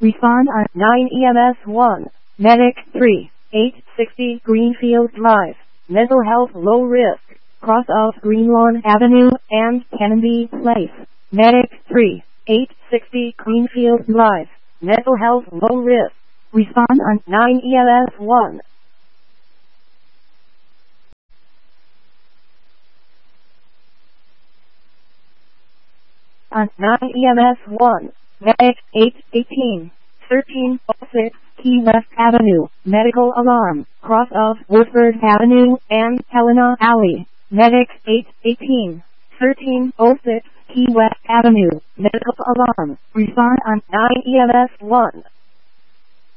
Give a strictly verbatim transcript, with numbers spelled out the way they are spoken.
Respond on nine E M S one. Medic three, eight sixty Greenfield Drive. Mental health low risk. Cross of Greenlawn Avenue and Kennedy Place. Medic three, eight sixty Greenfield Drive. Mental health low risk. Respond on nine E M S one. On nine E M S one. Medic eight eighteen, thirteen oh six Key West Avenue. Medical alarm. Cross of Woodford Avenue and Helena Alley. Medic eight eighteen, thirteen oh six Key West Avenue. Medical alarm. Respond on nine E M S one.